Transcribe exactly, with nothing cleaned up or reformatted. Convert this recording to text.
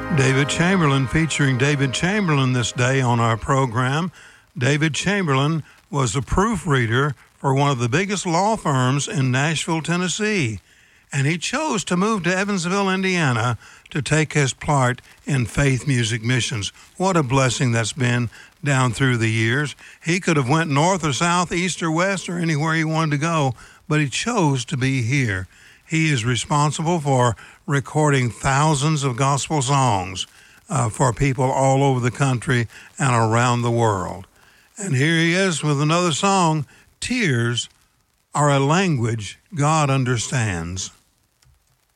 David Chamberlain, featuring David Chamberlain this day on our program. David Chamberlain was a proofreader for one of the biggest law firms in Nashville, Tennessee, and he chose to move to Evansville, Indiana to take his part in faith music missions. What a blessing that's been down through the years. He could have went north or south, east or west, or anywhere he wanted to go, but he chose to be here. He is responsible for recording thousands of gospel songs uh, for people all over the country and around the world. And here he is with another song, Tears Are a Language God Understands.